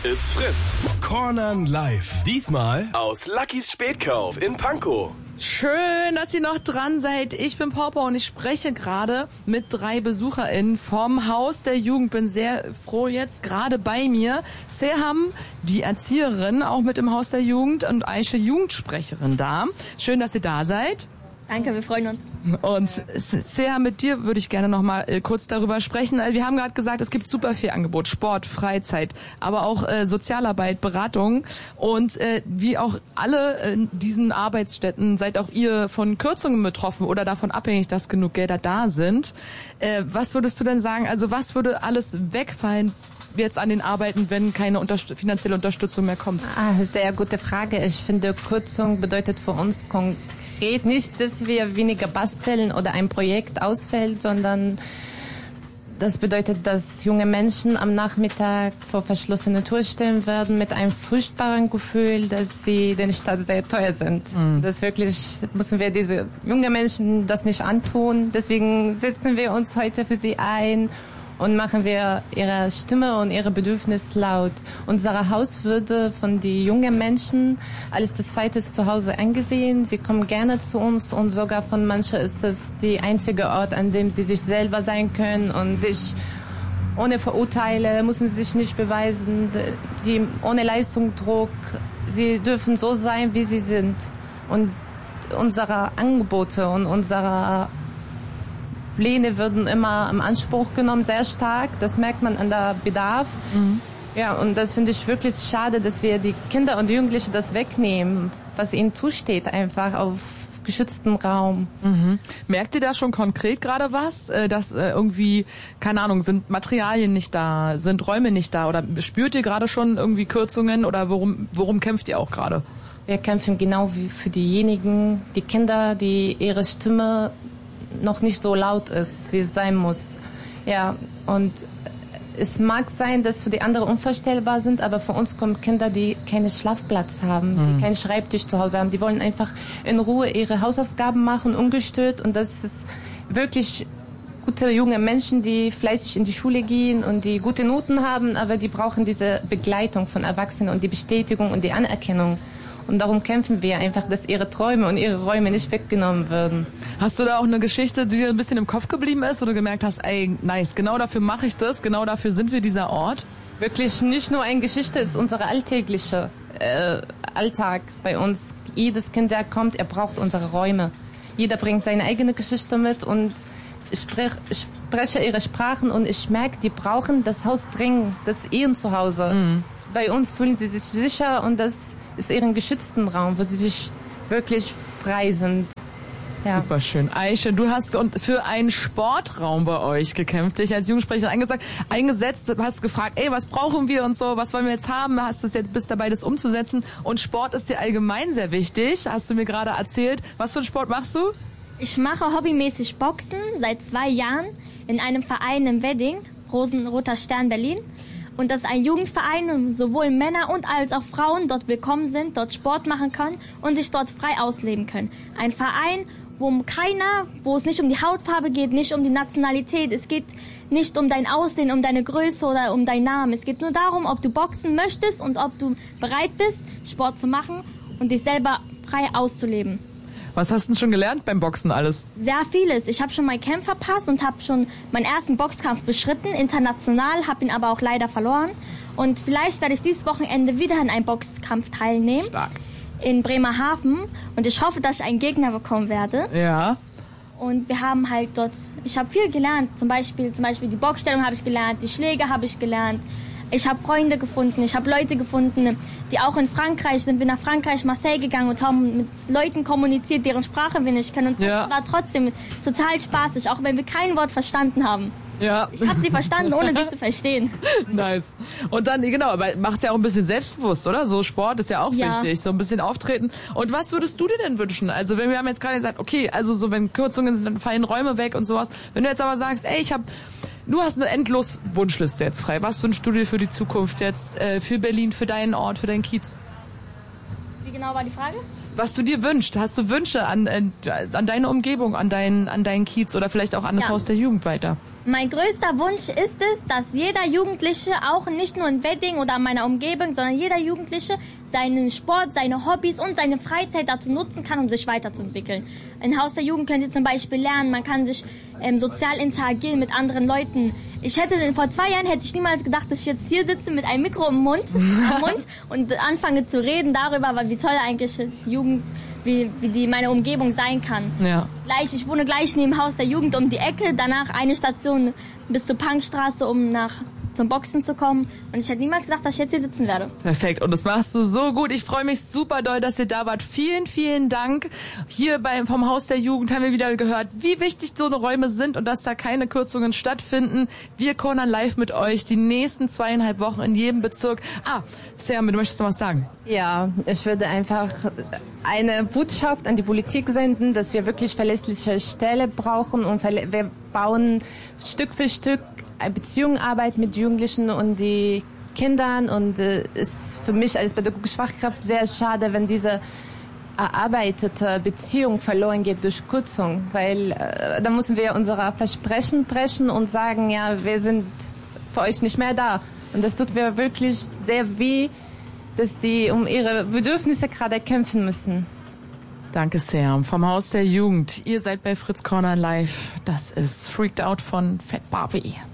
It's Fritz. Cornern live. Diesmal aus Luckys Spätkauf in Pankow. Schön, dass ihr noch dran seid. Ich bin Pauper und ich spreche gerade mit 3 BesucherInnen vom Haus der Jugend. Bin sehr froh jetzt, gerade bei mir. Seham, die Erzieherin, auch mit im Haus der Jugend, und Aische, Jugendsprecherin da. Schön, dass ihr da seid. Danke, wir freuen uns. Und Seham, mit dir würde ich gerne noch mal kurz darüber sprechen. Wir haben gerade gesagt, es gibt super viel Angebot, Sport, Freizeit, aber auch Sozialarbeit, Beratung. Und wie auch alle in diesen Arbeitsstätten seid auch ihr von Kürzungen betroffen oder davon abhängig, dass genug Gelder da sind. Was würdest du denn sagen, also was würde alles wegfallen jetzt an den Arbeiten, wenn keine finanzielle Unterstützung mehr kommt? Sehr gute Frage. Ich finde, Kürzung bedeutet für uns konkret nicht, dass wir weniger basteln oder ein Projekt ausfällt, sondern das bedeutet, dass junge Menschen am Nachmittag vor verschlossene Tür stehen werden mit einem furchtbaren Gefühl, dass sie den Staat sehr teuer sind. Das wirklich müssen wir diese jungen Menschen das nicht antun. Deswegen setzen wir uns heute für sie ein und machen wir ihre Stimme und ihre Bedürfnisse laut. Unser Haus würde von den jungen Menschen als das zweite Zuhause angesehen. Sie kommen gerne zu uns und sogar von manchen ist es der einzige Ort, an dem sie sich selber sein können und sich ohne Verurteile, müssen sie sich nicht beweisen, ohne Leistungsdruck. Sie dürfen so sein, wie sie sind. Und unsere Angebote und unsere Pläne würden immer im Anspruch genommen, sehr stark. Das merkt man an der Bedarf. Ja, und das finde ich wirklich schade, dass wir die Kinder und Jugendlichen das wegnehmen, was ihnen zusteht, einfach auf geschützten Raum. Merkt ihr da schon konkret gerade was? Dass irgendwie, keine Ahnung, sind Materialien nicht da, sind Räume nicht da? Oder spürt ihr gerade schon irgendwie Kürzungen oder worum kämpft ihr auch gerade? Wir kämpfen genau wie für diejenigen, die Kinder, die ihre Stimme noch nicht so laut ist, wie es sein muss. Ja, und es mag sein, dass für die anderen unvorstellbar sind, aber für uns kommen Kinder, die keinen Schlafplatz haben, die keinen Schreibtisch zu Hause haben. Die wollen einfach in Ruhe ihre Hausaufgaben machen, ungestört. Und das ist wirklich gute junge Menschen, die fleißig in die Schule gehen und die gute Noten haben, aber die brauchen diese Begleitung von Erwachsenen und die Bestätigung und die Anerkennung. Und darum kämpfen wir einfach, dass ihre Träume und ihre Räume nicht weggenommen werden. Hast du da auch eine Geschichte, die dir ein bisschen im Kopf geblieben ist, wo du gemerkt hast, ey, nice, genau dafür mache ich das, genau dafür sind wir dieser Ort? Wirklich nicht nur eine Geschichte, es ist unser alltäglicher Alltag bei uns. Jedes Kind, der kommt, er braucht unsere Räume. Jeder bringt seine eigene Geschichte mit und ich spreche ihre Sprachen und ich merke, die brauchen das Haus dringend, das ist ihr Zuhause. Bei uns fühlen sie sich sicher und das ist ihren geschützten Raum, wo sie sich wirklich frei sind. Ja. Super schön. Aische, du hast für einen Sportraum bei euch gekämpft, dich als Jugendsprecherin eingesetzt, hast gefragt, ey, was brauchen wir und so, was wollen wir jetzt haben, bist dabei, das umzusetzen und Sport ist dir allgemein sehr wichtig, hast du mir gerade erzählt. Was für einen Sport machst du? Ich mache hobbymäßig Boxen seit 2 Jahren in einem Verein in Wedding, Rosenroter Stern Berlin. Und das ist ein Jugendverein, wo sowohl Männer und als auch Frauen dort willkommen sind, dort Sport machen können und sich dort frei ausleben können. Ein Verein, wo es nicht um die Hautfarbe geht, nicht um die Nationalität. Es geht nicht um dein Aussehen, um deine Größe oder um deinen Namen. Es geht nur darum, ob du boxen möchtest und ob du bereit bist, Sport zu machen und dich selber frei auszuleben. Was hast du denn schon gelernt beim Boxen alles? Sehr vieles. Ich habe schon meinen Kämpferpass und habe schon meinen ersten Boxkampf beschritten, international, habe ihn aber auch leider verloren. Und vielleicht werde ich dieses Wochenende wieder in einem Boxkampf teilnehmen. Stark. In Bremerhaven. Und ich hoffe, dass ich einen Gegner bekommen werde. Ja. Und wir haben halt dort, ich habe viel gelernt. Zum Beispiel die Boxstellung habe ich gelernt, die Schläge habe ich gelernt. Ich habe Freunde gefunden, ich habe Leute gefunden, die auch in Frankreich sind. Wir nach Frankreich, Marseille gegangen und haben mit Leuten kommuniziert, deren Sprache wir nicht kennen. Und das war trotzdem total spaßig, auch wenn wir kein Wort verstanden haben. Ja. Ich habe sie verstanden, ohne sie zu verstehen. Nice. Und dann, genau, aber macht ja auch ein bisschen selbstbewusst, oder? So Sport ist ja auch wichtig, so ein bisschen auftreten. Und was würdest du dir denn wünschen? Also wir haben jetzt gerade gesagt, okay, also so wenn Kürzungen sind, dann fallen Räume weg und sowas. Wenn du jetzt aber sagst, ey, du hast eine endlos Wunschliste jetzt frei. Was wünschst du dir für die Zukunft jetzt, für Berlin, für deinen Ort, für deinen Kiez? Wie genau war die Frage? was du dir wünschst. Hast du Wünsche an deine Umgebung, an deinen Kiez oder vielleicht auch an das Haus der Jugend weiter? Mein größter Wunsch ist es, dass jeder Jugendliche, auch nicht nur in Wedding oder meiner Umgebung, sondern jeder Jugendliche seinen Sport, seine Hobbys und seine Freizeit dazu nutzen kann, um sich weiterzuentwickeln. In Haus der Jugend könnt ihr zum Beispiel lernen, man kann sich sozial interagieren mit anderen Leuten. Vor 2 Jahren hätte ich niemals gedacht, dass ich jetzt hier sitze mit einem Mikro im Mund und anfange zu reden darüber, wie toll eigentlich die Jugend, wie meine Umgebung sein kann. Ja. Ich wohne gleich neben Haus der Jugend um die Ecke, danach eine Station bis zur Punkstraße, um zum Boxen zu kommen. Und ich hätte niemals gedacht, dass ich jetzt hier sitzen werde. Perfekt. Und das machst du so gut. Ich freue mich super doll, dass ihr da wart. Vielen, vielen Dank. Hier vom Haus der Jugend haben wir wieder gehört, wie wichtig so eine Räume sind und dass da keine Kürzungen stattfinden. Wir cornern live mit euch die nächsten 2,5 Wochen in jedem Bezirk. Seam, du möchtest noch was sagen? Ja, ich würde einfach eine Botschaft an die Politik senden, dass wir wirklich verlässliche Stellen brauchen und wir bauen Stück für Stück eine Beziehungsarbeit mit Jugendlichen und die Kindern und ist für mich als pädagogische Fachkraft sehr schade, wenn diese erarbeitete Beziehung verloren geht durch Kürzung, weil da müssen wir unsere Versprechen brechen und sagen, ja, wir sind für euch nicht mehr da. Und das tut mir wirklich sehr weh, dass die um ihre Bedürfnisse gerade kämpfen müssen. Danke sehr. Vom Haus der Jugend. Ihr seid bei Fritz Corner live. Das ist Freaked Out von Fat Barbie.